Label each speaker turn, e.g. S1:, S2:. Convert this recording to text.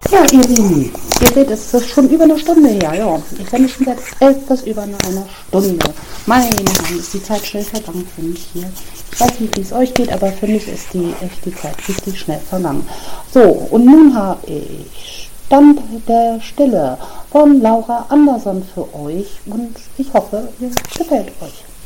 S1: Ja, ihr Lieben, ihr seht, es ist schon über eine Stunde her. Ja, ich bin schon seit etwas über einer Stunde. Meine Herren, ist die Zeit schnell vergangen für mich hier. Ich weiß nicht, wie es euch geht, aber für mich ist die Zeit richtig schnell vergangen. So, und nun habe ich Stand der Stille von Laura Anderson für euch und ich hoffe, ihr gefällt euch.